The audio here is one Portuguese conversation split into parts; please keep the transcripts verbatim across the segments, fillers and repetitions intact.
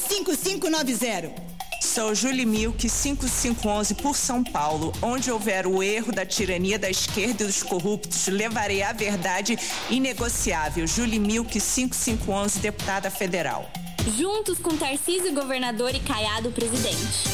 cinco cinco nove zero. Sou Julie Milk cinco cinco um um por São Paulo. Onde houver o erro da tirania da esquerda e dos corruptos, levarei a verdade inegociável. Julie Milk cinco cinco um um, deputada federal. Juntos com Tarcísio, governador, e Caiado, presidente.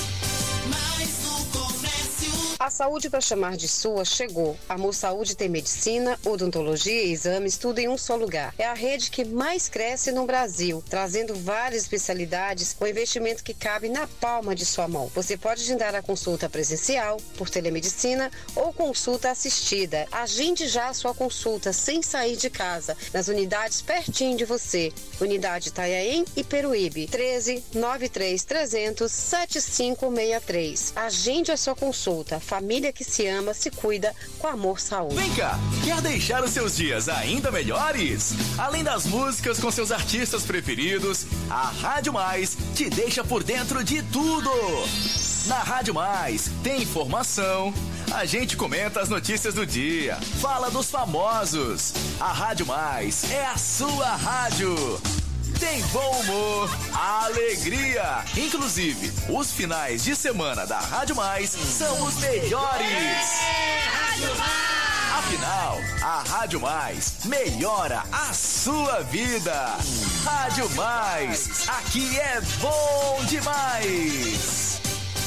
A saúde para chamar de sua chegou. Amor Saúde tem medicina, odontologia e exames, tudo em um só lugar. É a rede que mais cresce no Brasil, trazendo várias especialidades com investimento que cabe na palma de sua mão. Você pode agendar a consulta presencial, por telemedicina ou consulta assistida. Agende já a sua consulta sem sair de casa, nas unidades pertinho de você. Unidade Itanhaém e Peruíbe, treze, nove três trezentos, setenta e cinco sessenta e três. Agende a sua consulta. Família que se ama, se cuida com Amor Saúde. Vem cá, quer deixar os seus dias ainda melhores? Além das músicas com seus artistas preferidos, a Rádio Mais te deixa por dentro de tudo. Na Rádio Mais tem informação, a gente comenta as notícias do dia, fala dos famosos. A Rádio Mais é a sua rádio. Tem bom humor, alegria. Inclusive, os finais de semana da Rádio Mais são os melhores. É, Rádio Mais! Afinal, a Rádio Mais melhora a sua vida. Rádio Mais, aqui é bom demais.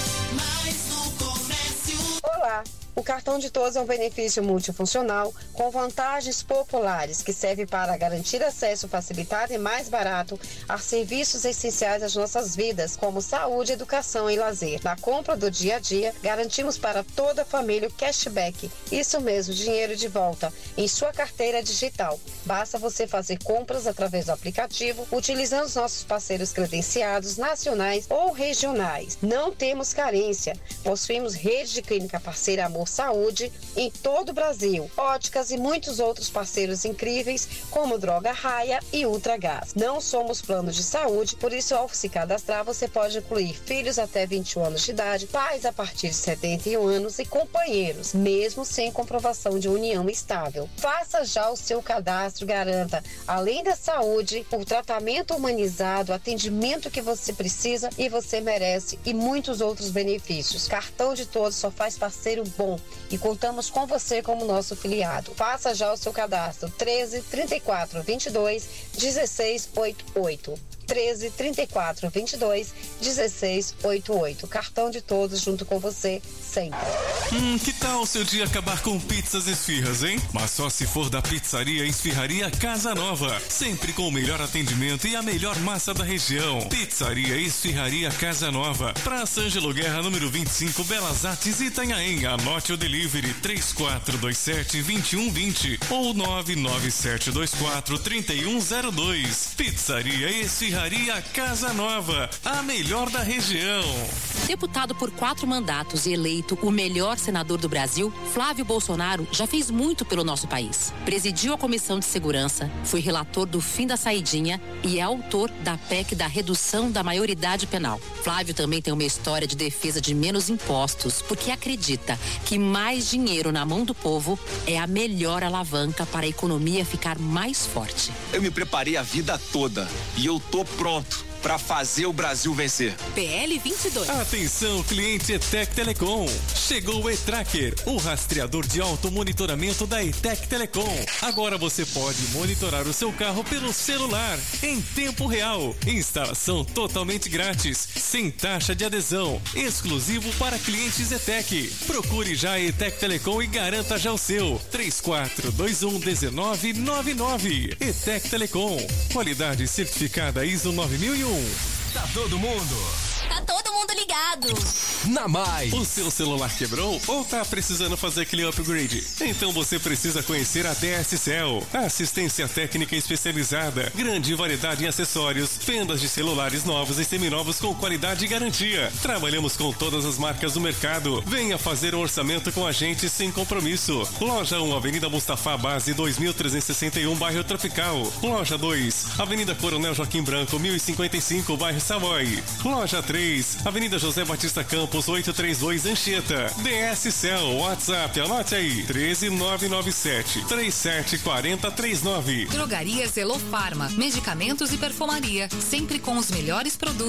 Mais no comércio. Olá. O cartão de todos é um benefício multifuncional com vantagens populares que serve para garantir acesso facilitado e mais barato a serviços essenciais às nossas vidas, como saúde, educação e lazer. Na compra do dia a dia, garantimos para toda a família o cashback. Isso mesmo, dinheiro de volta em sua carteira digital. Basta você fazer compras através do aplicativo, utilizando os nossos parceiros credenciados nacionais ou regionais. Não temos carência. Possuímos rede de clínica parceira Amor Saúde em todo o Brasil, óticas e muitos outros parceiros incríveis como Droga Raia e Ultragás. Não somos plano de saúde, por isso ao se cadastrar você pode incluir filhos até vinte e um anos de idade, pais a partir de setenta e um anos e companheiros, mesmo sem comprovação de união estável. Faça já o seu cadastro, garanta, além da saúde, o tratamento humanizado, o atendimento que você precisa e você merece e muitos outros benefícios. Cartão de todos só faz parceiro bom e contamos com você como nosso filiado. Faça já o seu cadastro treze, trinta e quatro, vinte e dois, dezesseis, oitenta e oito. treze, trinta e quatro, vinte e dois, dezesseis, oitenta e oito. Cartão de todos junto com você sempre. Hum, que tal o seu dia acabar com pizzas e esfirras, hein? Mas só se for da pizzaria Esfirraria Casa Nova. Sempre com o melhor atendimento e a melhor massa da região. Pizzaria Esfirraria Casa Nova. Praça Ângelo Guerra, número vinte e cinco, Belas Artes, Itanhaém. Anote o delivery três quatro dois sete, dois um dois zero ou nove nove sete dois quatro, três um zero dois. Pizzaria Esfirraria Casa Nova, a melhor da região. Deputado por quatro mandatos e eleito o melhor senador do Brasil, Flávio Bolsonaro já fez muito pelo nosso país. Presidiu a Comissão de Segurança, foi relator do fim da saidinha e é autor da P E C da redução da maioridade penal. Flávio também tem uma história de defesa de menos impostos, porque acredita que mais dinheiro na mão do povo é a melhor alavanca para a economia ficar mais forte. Eu me preparei a vida toda e eu tô pronto para fazer o Brasil vencer. P L vinte e dois. Atenção, cliente ETEC Telecom. Chegou o E-Tracker, o rastreador de automonitoramento da ETEC Telecom. Agora você pode monitorar o seu carro pelo celular, em tempo real. Instalação totalmente grátis, sem taxa de adesão. Exclusivo para clientes ETEC. Procure já a ETEC Telecom e garanta já o seu. três quatro dois um, um nove nove nove. ETEC Telecom. Qualidade certificada I S O nove mil e um. Tá todo mundo? Tá todo mundo ligado. Na Mais. O seu celular quebrou ou tá precisando fazer aquele upgrade? Então você precisa conhecer a D S Cell. Assistência técnica especializada, grande variedade em acessórios, fendas de celulares novos e seminovos com qualidade e garantia. Trabalhamos com todas as marcas do mercado. Venha fazer um orçamento com a gente sem compromisso. Loja um, Avenida Mustafa Base, dois mil trezentos e sessenta e um, bairro Tropical. Loja dois, Avenida Coronel Joaquim Branco, mil e cinquenta e cinco, bairro Savoy. Loja três, Avenida José Batista Campos, oitocentos e trinta e dois, Anchieta. D S Cell, WhatsApp, anote aí, treze nove nove sete, três sete quatro zero três nove. Drogarias Elofarma, medicamentos e perfumaria, sempre com os melhores produtos.